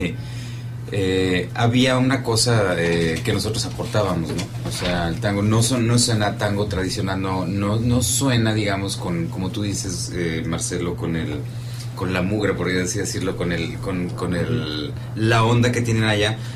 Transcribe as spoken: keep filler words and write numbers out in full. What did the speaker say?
eh, había una cosa eh, que nosotros aportábamos, ¿no? O sea, el tango no, son, no suena tango tradicional, no, no, no suena, digamos, con, como tú dices, eh, Marcelo, con el con la mugre, por así decirlo, con el con, con el la onda que tienen allá,